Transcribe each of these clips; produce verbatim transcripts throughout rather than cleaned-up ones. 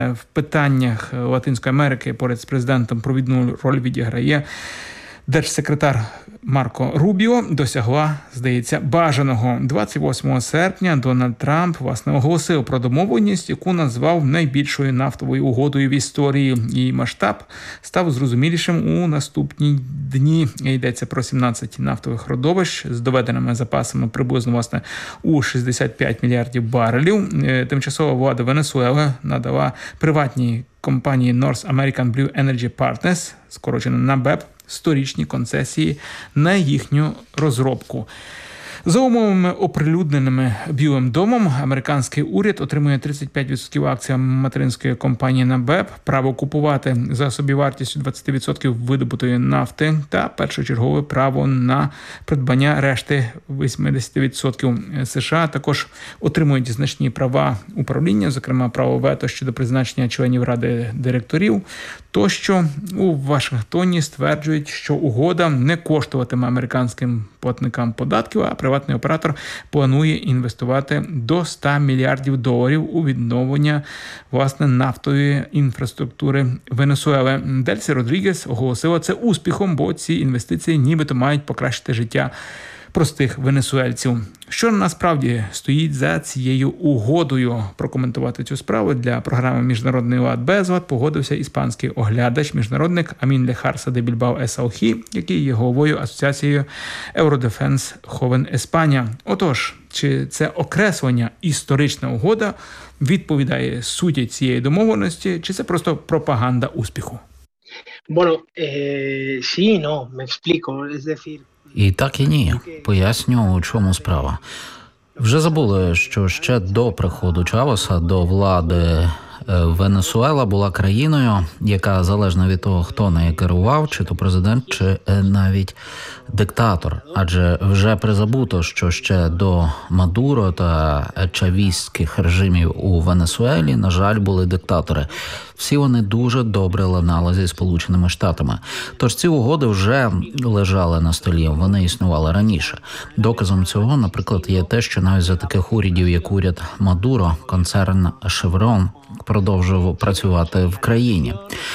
в питаннях Латинської Америки поряд з президентом провідну роль відіграє держсекретар Марко Рубіо, досягла, здається, бажаного. двадцять восьмого серпня Дональд Трамп, власне, оголосив про домовленість, яку назвав найбільшою нафтовою угодою в історії. Її масштаб став зрозумілішим у наступні дні. Йдеться про сімнадцять нафтових родовищ з доведеними запасами приблизно, власне, у шістдесят п'ять мільярдів барелів. Тимчасова влада Венесуели надала приватній компанії North American Blue Energy Partners, скорочено на БЕП, сторічні концесії на їхню розробку. За умовами, оприлюдненими Білим домом, американський уряд отримує тридцять п'ять відсотків акцій материнської компанії на БЕП, право купувати за собівартістю двадцять відсотків видобутої нафти та першочергове право на придбання решти вісімдесят відсотків. США також отримують значні права управління, зокрема право вето щодо призначення членів ради директорів. Тощо у Вашингтоні стверджують, що угода не коштуватиме американським платникам податків, а приватний оператор планує інвестувати до ста мільярдів доларів у відновлення, власне, нафтової інфраструктури Венесуели. Дельсі Родрігес оголосила це успіхом, бо ці інвестиції нібито мають покращити життя простих венесуельців. Що насправді стоїть за цією угодою? Прокоментувати цю справу для програми «Міжнародний лад безлад» погодився іспанський оглядач, міжнародник Амін Лехарса де Більбао Есалхі, який є головою асоціацією Eurodefense Joven España. Отож, чи це окреслення історична угода відповідає суті цієї домовленості, чи це просто пропаганда успіху? Bueno, eh, sí, no, me explico, es decir... І так і ні. Поясню, у чому справа. Вже забули, що ще до приходу Чавеса до влади Венесуела була країною, яка залежно від того, хто нею керував, чи то президент, чи навіть диктатор. Адже вже призабуто, що ще до Мадуро та чавістських режимів у Венесуелі, на жаль, були диктатори. Всі вони дуже добре ладнали зі Сполученими Штатами. Тож ці угоди вже лежали на столі, вони існували раніше. Доказом цього, наприклад, є те, що навіть за таких урядів, як уряд Мадуро, концерн Шеврон продовжував працювати в країні.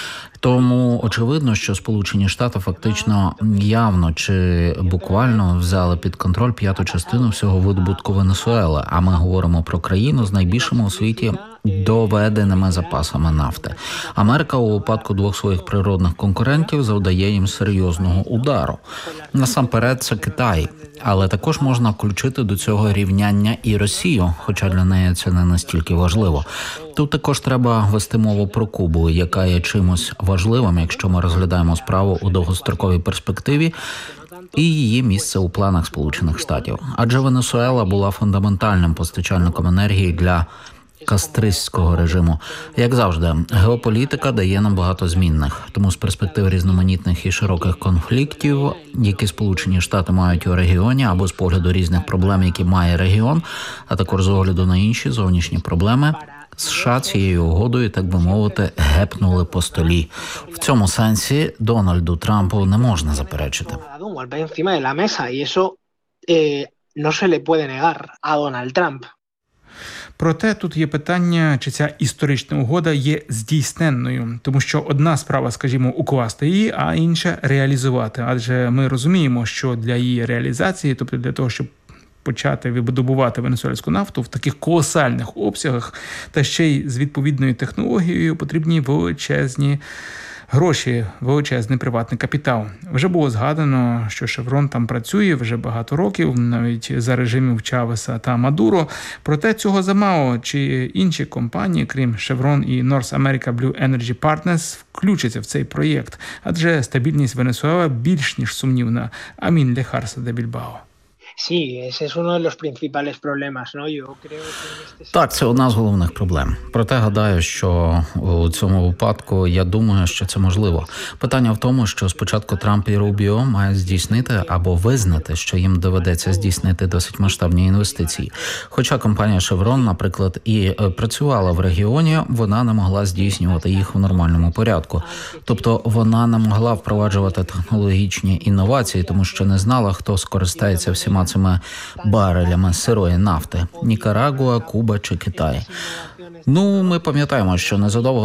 Тому очевидно, що Сполучені Штати фактично явно чи буквально взяли під контроль п'яту частину всього видобутку Венесуели, а ми говоримо про країну з найбільшими у світі доведеними запасами нафти. Америка у випадку двох своїх природних конкурентів завдає їм серйозного удару. Насамперед це Китай, але також можна включити до цього рівняння і Росію, хоча для неї це не настільки важливо. Тут також треба вести мову про Кубу, яка є чимось важливим, якщо ми розглядаємо справу у довгостроковій перспективі, і її місце у планах Сполучених Штатів. Адже Венесуела була фундаментальним постачальником енергії для кастристського режиму. Як завжди, геополітика дає нам багато змінних. Тому з перспектив різноманітних і широких конфліктів, які Сполучені Штати мають у регіоні, або з погляду різних проблем, які має регіон, а також з огляду на інші зовнішні проблеми, США цією угодою, так би мовити, гепнули по столі. В цьому сенсі Дональду Трампу не можна заперечити. Проте тут є питання, чи ця історична угода є здійсненною. Тому що одна справа, скажімо, укласти її, а інша – реалізувати. Адже ми розуміємо, що для її реалізації, тобто для того, щоб почати видобувати венесуельську нафту в таких колосальних обсягах, та ще й з відповідною технологією, потрібні величезні гроші, величезний приватний капітал. Вже було згадано, що Шеврон там працює вже багато років, навіть за режимів Чавеса та Мадуро. Проте цього замало. Чи інші компанії, крім Шеврон і North America Blue Energy Partners, включаться в цей проєкт? Адже стабільність Венесуели більш ніж сумнівна. Амін Лехарса де Більбао. Так, це одна з головних проблем. Проте гадаю, що у цьому випадку, я думаю, що це можливо. Питання в тому, що спочатку Трамп і Рубіо мають здійснити або визнати, що їм доведеться здійснити досить масштабні інвестиції. Хоча компанія Шеврон, наприклад, і працювала в регіоні, вона не могла здійснювати їх в нормальному порядку. Тобто вона не могла впроваджувати технологічні інновації, тому що не знала, хто скористається всіма цими барелями сирої нафти? Нікарагуа, Куба чи Китай? Ну, ми пам'ятаємо, що незадовго